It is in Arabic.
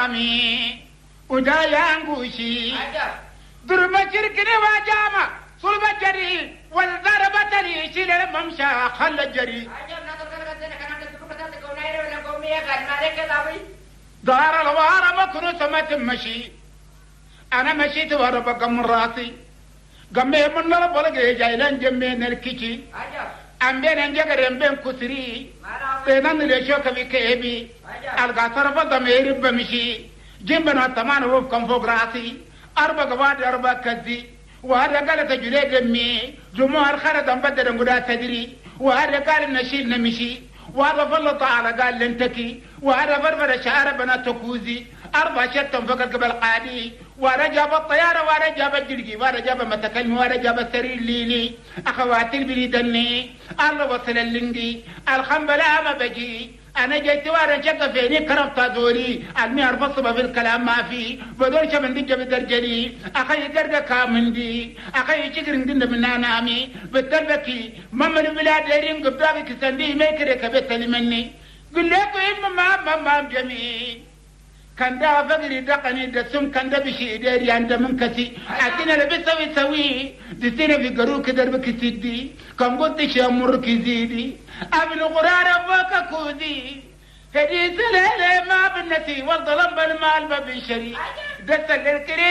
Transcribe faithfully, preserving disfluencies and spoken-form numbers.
مامي ودا يانغوشي درب شركني وجامع صلب جري والضربة لي شيل الممشى خل الجري دار الوارة مكنوس ما تمشي أنا مشيت ورا بقى من راسي قمي من نرى بلقي جايلان جمين الكيشي أم بين أنجاك بين كسري بينان ليشوك بكيبي ألقى طرف ضمير بمشي جنبنا الثمان وف كم فوق راسي أربع قواد أربع كذي وهذا قال تجري مي جمهور خرج بدر نقدا تدري وهذا قال نشيل نمشي وهذا فل تعالى قال لنتكي وهذا فرفر شعر بنا تكوزي أربع شتم فقط قبل قادي وهذا جاب الطيارة وهذا جاب الجرجي وهذا جاب متكلم وهذا جاب السرير ليلي أخواتي البريدني الله وصل اللنجي الخنبلة ما بجي أنا جيت وارا شق فيني كرفت دوري المي أرفصب في الكلام ما في بدور شمن دي جب درجلي أخي درجة كامندي أخي شكر ندن من نامي بتربكي ماما البلاد ديرين قبضاك كسندي ميكري كبت لمني قل لك إما ما ما ما جميل كان دا فقري دقني دسم كان دا بشي ديري عند منكسي أتينا لبسوي سوي دسينا في قروك دربك سيدي كم قلت شامر كزيدي أبن قرار فوق كودي هدي سلالة ما بالنسي والظلم بالمال ما بشري دس الكريم